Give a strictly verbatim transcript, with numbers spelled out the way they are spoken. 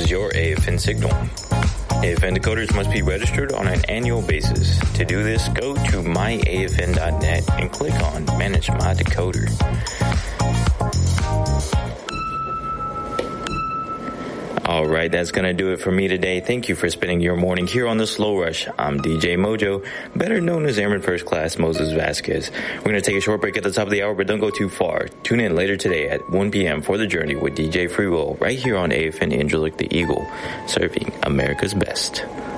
is your A F N signal. A F N decoders must be registered on an annual basis. To do this, go to my A F N dot net and click on Manage My Decoder. All right, that's going to do it for me today. Thank you for spending your morning here on The Slow Rush. I'm D J Mojo, better known as Airman First Class Moses Vasquez. We're going to take a short break at the top of the hour, but don't go too far. Tune in later today at one p.m. for The Journey with D J Freewill right here on A F N Angelic the Eagle, serving America's best.